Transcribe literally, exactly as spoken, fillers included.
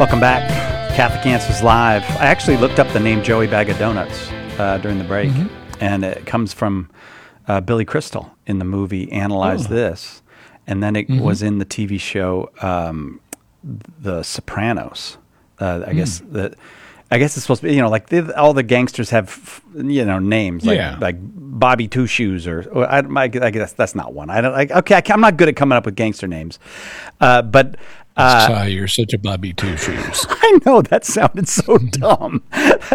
Welcome back. Catholic Answers Live. I actually looked up the name Joey Bag of Donuts uh, during the break, mm-hmm. and it comes from uh, Billy Crystal in the movie Analyze oh. This, and then it mm-hmm. was in the T V show um, The Sopranos. Uh, I mm. guess that. I guess it's supposed to be, you know, like they, all the gangsters have, you know, names like yeah. like Bobby Two Shoes or, or I, I, I guess that's not one. I don't like. Okay, I, I'm not good at coming up with gangster names, uh, but. Uh, That's why you're such a Bobby Two Shoes. I know that sounded so dumb.